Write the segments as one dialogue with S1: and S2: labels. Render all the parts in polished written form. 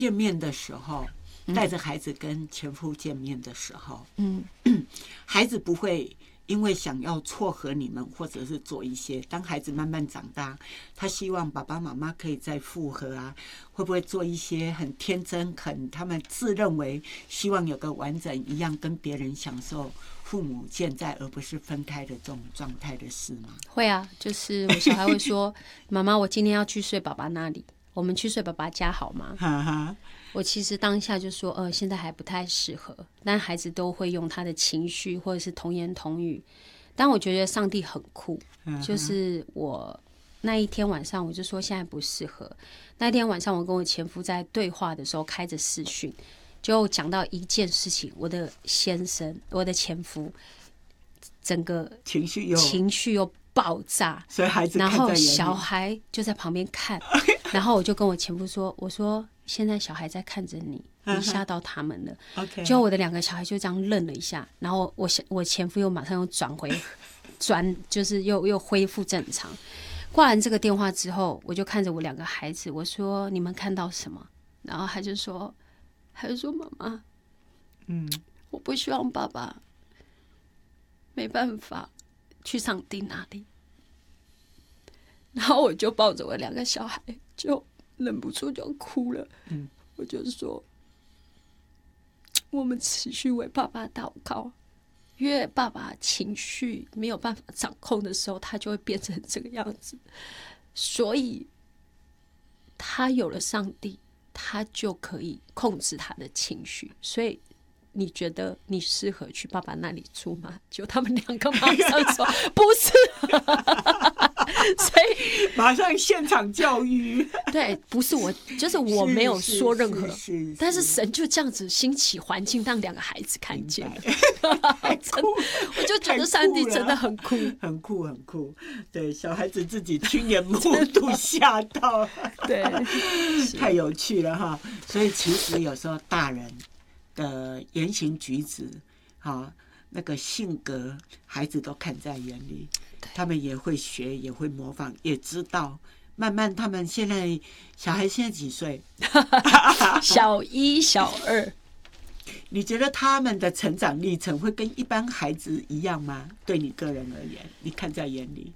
S1: 见面的时候，带着孩子跟前夫见面的时候，孩子不会因为想要撮合你们，或者是做一些，当孩子慢慢长大，他希望爸爸妈妈可以再复合啊，会不会做一些很天真、他们自认为希望有个完整一样，跟别人享受父母健在而不是分开的这种状态的事吗？
S2: 会啊，就是我小孩会说：“妈妈，我今天要去睡爸爸那里，我们去睡爸爸家好吗？”我其实当下就说：“现在还不太适合。”但孩子都会用他的情绪或者是童言童语。但我觉得上帝很酷，就是我那一天晚上我就说现在不适合。那一天晚上我跟我前夫在对话的时候开着视讯，就讲到一件事情，我的先生，我的前夫，整个情绪又爆炸，
S1: 所以孩子看在眼里，
S2: 然后小孩就在旁边看，然后我就跟我前夫说：“我说现在小孩在看着你，你吓到他们了。” 结果我的2个小孩就这样愣了一下，然后我前夫又马上又就是又恢复正常。挂完这个电话之后，我就看着我2个孩子，我说：“你们看到什么？”然后他就说：“妈妈，我不希望爸爸没办法去上帝那里。”然后我就抱着我2个小孩，就忍不住就哭了。我就说，我们持续为爸爸祷告，因为爸爸情绪没有办法掌控的时候，他就会变成这个样子。所以他有了上帝，他就可以控制他的情绪。所以你觉得你适合去爸爸那里住吗？就他们2个马上说不适合。所以
S1: 马上现场教育。
S2: 对，不是我，就是我没有说任何，但是神就这样子兴起环境，让2个孩子看见了。我就觉得上帝真的很酷，
S1: 很酷，很酷。对，小孩子自己亲眼目睹吓到，
S2: 对，
S1: 太有趣了哈。所以其实有时候大人的言行举止，那个性格，孩子都看在眼里，他们也会学，也会模仿，也知道。慢慢，他们小孩现在几岁？
S2: 小1、小2。
S1: 你觉得他们的成长历程会跟一般孩子一样吗？对你个人而言，你看在眼里？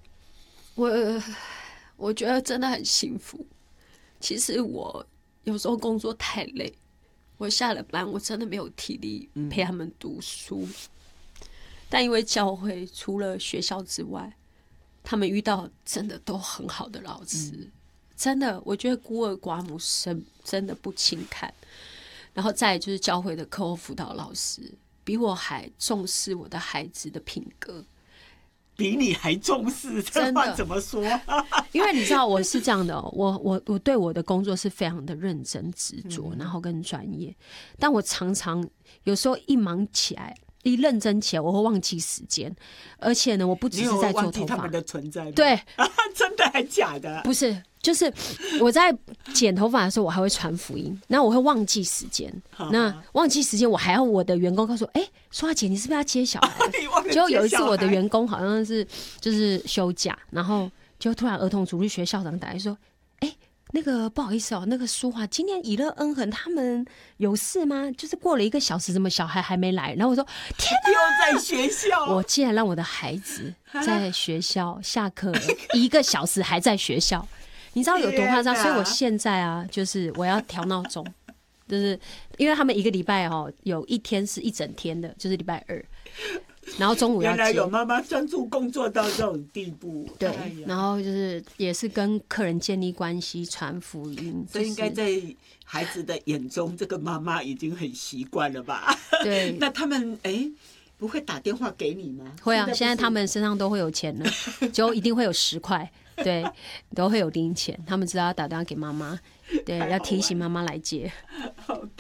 S2: 我觉得真的很幸福。其实我有时候工作太累，我下了班我真的没有体力陪他们读书。但因为教会除了学校之外，他们遇到真的都很好的老师，真的，我觉得孤儿寡母生真的不轻看。然后再来就是教会的课后辅导老师，比我还重视我的孩子的品格，
S1: 比你还重视，这话怎么说？
S2: 因为你知道我是这样的，我对我的工作是非常的认真执着，然后跟专业，但我常常有时候一忙起来。一认真起来，我会忘记时间，而且呢，我不只是在做头发，
S1: 你有忘记他们的存在吗？
S2: 对，
S1: 真的还假的？
S2: 不是，就是我在剪头发的时候，我还会传福音，那我会忘记时间，那忘记时间，我还要我的员工告诉我，说姐，你是不是要接小孩？结果有一次，我的员工好像是就是休假，然后就突然儿童主日学校长打来说，那个不好意思那个书华今天以乐恩恒他们有事吗？就是过了1个小时，怎么小孩还没来？然后我说天哪，
S1: 又在学校！
S2: 我竟然让我的孩子在学校下课了1个小时还在学校，你知道有多夸张？所以我现在就是我要调闹钟，就是因为他们1个礼拜有1天是一整天的，就是礼拜2。然后中午要接，
S1: 原来有妈妈专注工作到这种地步。
S2: 对，然后就是也是跟客人建立关系、传福音。
S1: 所以应该在孩子的眼中，这个妈妈已经很习惯了吧？
S2: 对。
S1: 那他们不会打电话给你吗？
S2: 会啊，现在他们身上都会有钱了，就一定会有10块，对，都会有零钱。他们知道要打电话给妈妈，对，要提醒妈妈来接。
S1: OK。